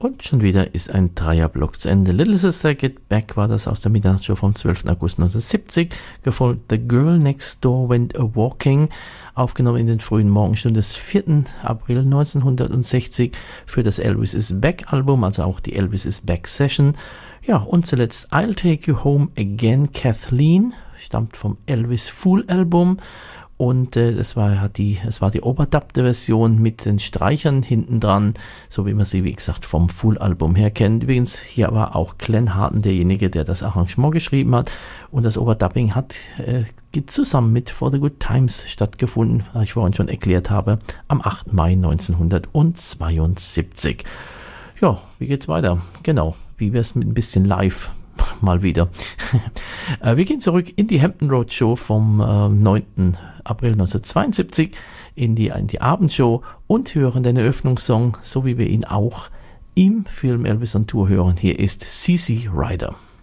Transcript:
Und schon wieder ist ein Dreierblock zu Ende. Little Sister Get Back war das aus der Mitternachtshow vom 12. August 1970, gefolgt The Girl Next Door Went A-Walking, aufgenommen in den frühen Morgenstunden des 4. April 1960 für das Elvis is Back Album, also auch die Elvis is Back Session. Ja, und zuletzt I'll Take You Home Again, Kathleen, stammt vom Elvis Fool Album. Und es war die overdubbte Version mit den Streichern hinten dran, so wie man sie, wie gesagt, vom Full-Album her kennt. Übrigens, hier war auch Glenn Harden derjenige, der das Arrangement geschrieben hat. Und das Overdubbing hat zusammen mit For the Good Times stattgefunden, was ich vorhin schon erklärt habe, am 8. Mai 1972. Ja, wie geht's weiter? Genau, wie wär's mit ein bisschen live? Mal wieder. Wir gehen zurück in die Hampton Road Show vom 9. April 1972 in die Abendshow und hören den Eröffnungssong, so wie wir ihn auch im Film Elvis on Tour hören. Hier ist CC Rider.